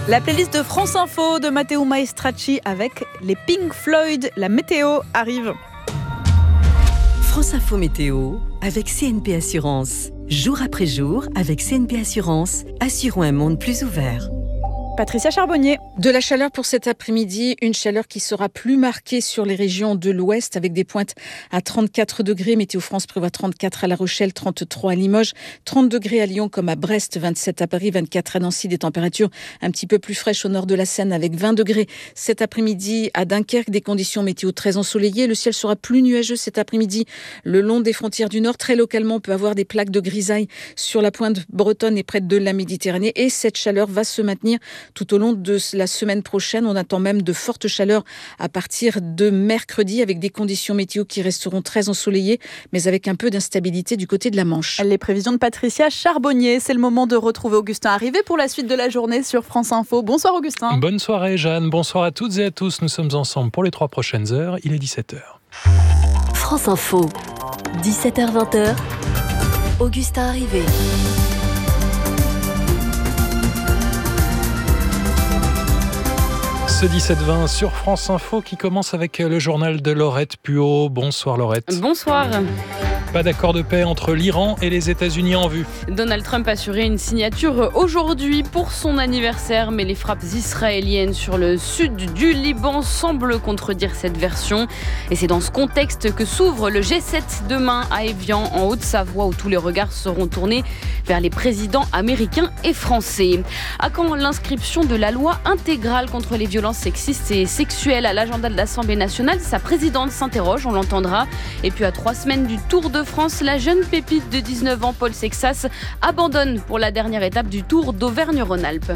La playlist de France Info de Matteo Maestracci avec les Pink Floyd. La météo arrive. France Info Météo avec CNP Assurance. Jour après jour, avec CNP Assurance, assurons un monde plus ouvert. Patricia Charbonnier. De la chaleur pour cet après-midi, une chaleur qui sera plus marquée sur les régions de l'Ouest avec des pointes à 34 degrés. Météo France prévoit 34 à La Rochelle, 33 à Limoges, 30 degrés à Lyon comme à Brest, 27 à Paris, 24 à Nancy. Des températures un petit peu plus fraîches au nord de la Seine avec 20 degrés. Cet après-midi à Dunkerque, des conditions météo très ensoleillées. Le ciel sera plus nuageux cet après-midi le long des frontières du Nord. Très localement, on peut avoir des plaques de grisaille sur la pointe bretonne et près de la Méditerranée. Et cette chaleur va se maintenir tout au long de la semaine prochaine. On attend même de fortes chaleurs à partir de mercredi avec des conditions météo qui resteront très ensoleillées mais avec un peu d'instabilité du côté de la Manche. Les prévisions de Patricia Charbonnier. C'est le moment de retrouver Augustin Arrivé pour la suite de la journée sur France Info. Bonsoir Augustin. Bonne soirée Jeanne, bonsoir à toutes et à tous. Nous sommes ensemble pour les 3 prochaines heures. Il est 17h. France Info, 17h-20h, Augustin Arrivé. Ce 17-20 sur France Info qui commence avec le journal de Laurette Puot. Bonsoir Laurette. Bonsoir. Pas d'accord de paix entre l'Iran et les États-Unis en vue. Donald Trump a assuré une signature aujourd'hui pour son anniversaire, mais les frappes israéliennes sur le sud du Liban semblent contredire cette version. Et c'est dans ce contexte que s'ouvre le G7 demain à Évian, en Haute-Savoie, où tous les regards seront tournés vers les présidents américains et français. À quand l'inscription de la loi intégrale contre les violences sexistes et sexuelles à l'agenda de l'Assemblée nationale? Sa présidente s'interroge, on l'entendra. Et puis à 3 semaines du Tour de France, la jeune pépite de 19 ans, Paul Sexas, abandonne pour la dernière étape du Tour d'Auvergne-Rhône-Alpes.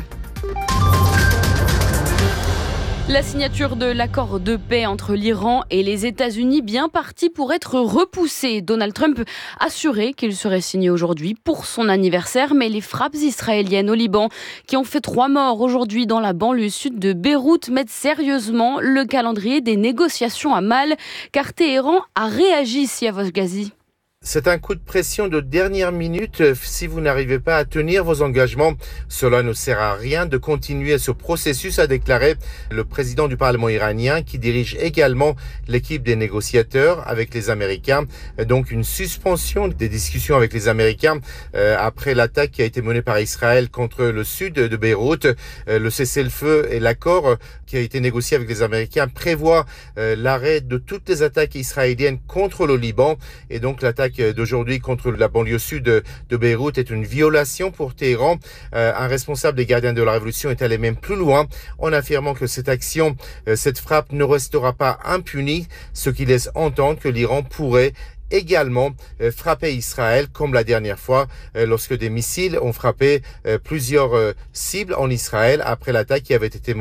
La signature de l'accord de paix entre l'Iran et les États-Unis, bien parti pour être repoussée. Donald Trump assurait qu'il serait signé aujourd'hui pour son anniversaire, mais les frappes israéliennes au Liban, qui ont fait 3 morts aujourd'hui dans la banlieue sud de Beyrouth, mettent sérieusement le calendrier des négociations à mal, car Téhéran a réagi, Siavos Ghazi. C'est un coup de pression de dernière minute. Si vous n'arrivez pas à tenir vos engagements, cela ne sert à rien de continuer ce processus, a déclaré le président du Parlement iranien qui dirige également l'équipe des négociateurs avec les Américains. Donc une suspension des discussions avec les Américains après l'attaque qui a été menée par Israël contre le sud de Beyrouth. Le cessez-le-feu et l'accord qui a été négocié avec les Américains prévoit l'arrêt de toutes les attaques israéliennes contre le Liban. Et donc l'attaque d'aujourd'hui contre la banlieue sud de Beyrouth est une violation pour Téhéran. Un responsable des gardiens de la révolution est allé même plus loin en affirmant que cette action, cette frappe ne restera pas impunie, ce qui laisse entendre que l'Iran pourrait également frapper Israël comme la dernière fois lorsque des missiles ont frappé plusieurs cibles en Israël après l'attaque qui avait été menée